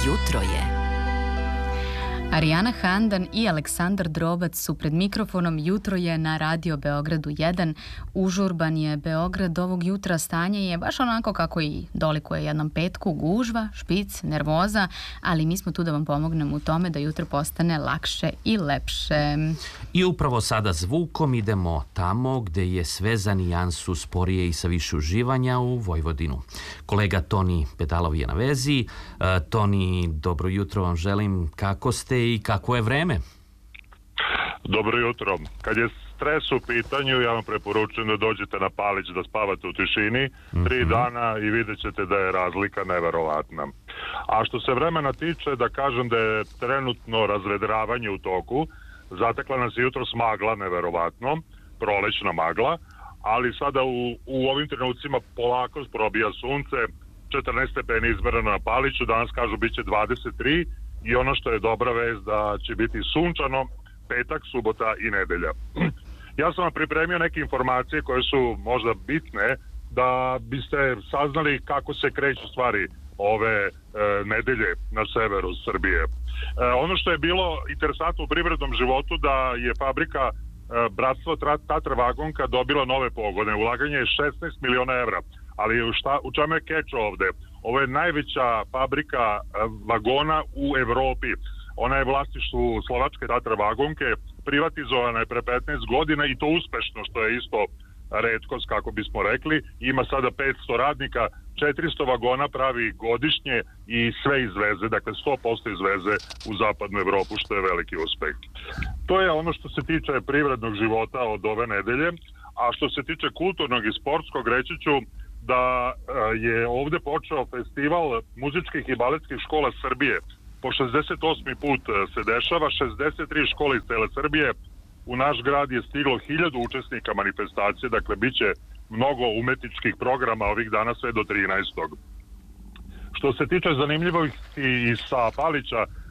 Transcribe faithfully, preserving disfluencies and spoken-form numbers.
Jutro je. Arijana Handan i Aleksandar Drobac su pred mikrofonom. Jutro je na Radio Beogradu jedan. Užurban je Beograd ovog jutra, stanje je baš onako kako i dolikuje jednom petku, gužva, špic, nervoza, ali mi smo tu da vam pomognemo u tome da jutro postane lakše i lepše. I upravo sada zvukom idemo tamo gde je sve za nijansu sporije i sa više uživanja, u Vojvodinu. Kolega Toni Pedalov je na vezi. Toni, dobro jutro vam želim. Kako ste i kako je vreme? Dobro jutro. Kad je stres u pitanju, ja vam preporučujem da dođete na Palić da spavate u tišini mm-hmm. tri dana i vidjet ćete da je razlika neverovatna. A što se vremena tiče, da kažem da je trenutno razvedravanje u toku. Zatekla nas je jutro magla, neverovatno, prolećna magla, ali sada u, u ovim trenucima polako probija sunce, četrnaest stepeni izmereno na Paliću, danas kažu bit će dvadeset tri. I ono što je dobra vest da će biti sunčano petak, subota i nedelja. Ja sam vam pripremio neke informacije koje su možda bitne da biste saznali kako se kreću stvari ove e, nedelje na severu Srbije. E, ono što je bilo interesantno u privrednom životu da je fabrika e, Bratstvo Tatra Vagonka dobila nove pogone. Ulaganje je šesnaest miliona evra. Ali šta, u čemu je keč ovde? Ovo je najveća fabrika vagona u Evropi. Ona je vlasništvu Slovačke Tatra Vagonke, privatizovana je pre petnaest godina i to uspešno, što je isto retkost, kako bismo rekli. Ima sada petsto radnika, četiristo vagona pravi godišnje i sve izveze, dakle sto posto izveze u zapadnu Evropu, što je veliki uspeh. To je ono što se tiče privrednog života od ove nedelje, a što se tiče kulturnog i sportskog, reći ću da je ovde počeo festival muzičkih i baletskih škola Srbije. Po šezdeset osmi put se dešava, šezdeset tri škole iz cele Srbije. U naš grad je stiglo hiljadu učesnika manifestacije, dakle bit će mnogo umetničkih programa ovih dana sve do trinaestog Što se tiče zanimljivosti i sa Palića,